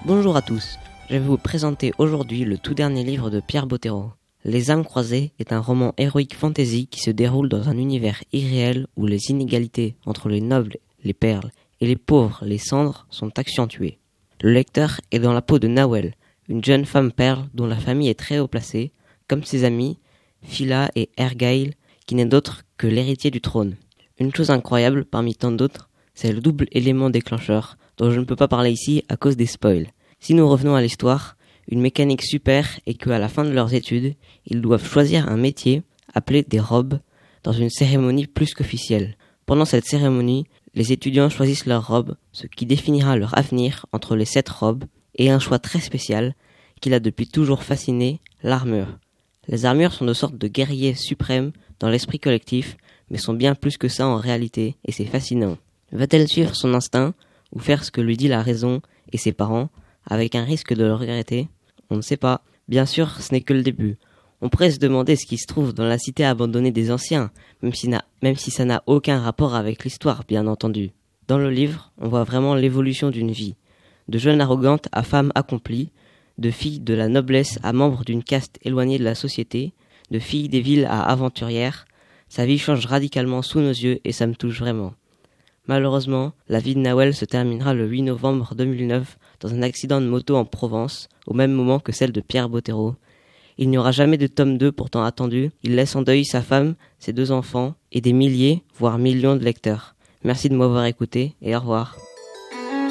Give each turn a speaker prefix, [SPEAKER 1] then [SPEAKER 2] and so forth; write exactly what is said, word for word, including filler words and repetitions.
[SPEAKER 1] Bonjour à tous, je vais vous présenter aujourd'hui le tout dernier livre de Pierre Bottero. Les âmes croisées est un roman héroïque fantasy qui se déroule dans un univers irréel où les inégalités entre les nobles, les perles, et les pauvres, les cendres, sont accentuées. Le lecteur est dans la peau de Nawel, une jeune femme perle dont la famille est très haut placée, comme ses amis, Phila et Ergail, qui n'est d'autre que l'héritier du trône. Une chose incroyable parmi tant d'autres, c'est le double élément déclencheur, dont je ne peux pas parler ici à cause des spoils. Si nous revenons à l'histoire, une mécanique super est qu'à la fin de leurs études, ils doivent choisir un métier, appelé des robes, dans une cérémonie plus qu'officielle. Pendant cette cérémonie, les étudiants choisissent leur robe, ce qui définira leur avenir entre les sept robes, et un choix très spécial, qui l'a depuis toujours fasciné, l'armure. Les armures sont de sortes de guerriers suprêmes dans l'esprit collectif, mais sont bien plus que ça en réalité, et c'est fascinant. Va-t-elle suivre son instinct, ou faire ce que lui dit la raison et ses parents, avec un risque de le regretter? On ne sait pas. Bien sûr, ce n'est que le début. On pourrait se demander ce qui se trouve dans la cité abandonnée des anciens, même si, n'a, même si ça n'a aucun rapport avec l'histoire, bien entendu. Dans le livre, on voit vraiment l'évolution d'une vie. De jeune arrogante à femme accomplie, de fille de la noblesse à membre d'une caste éloignée de la société, de fille des villes à aventurière, sa vie change radicalement sous nos yeux et ça me touche vraiment. Malheureusement, la vie de Nawel se terminera le huit novembre deux mille neuf dans un accident de moto en Provence, au même moment que celle de Pierre Bottero. Il n'y aura jamais de tome deux pourtant attendu, il laisse en deuil sa femme, ses deux enfants et des milliers, voire millions de lecteurs. Merci de m'avoir écouté et au revoir.